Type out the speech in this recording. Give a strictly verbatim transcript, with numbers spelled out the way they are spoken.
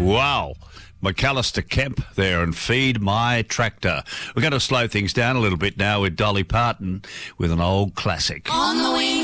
Wow. McAllister Kemp there and Feed My Tractor. We're going to slow things down a little bit now with Dolly Parton with an old classic. On the wing.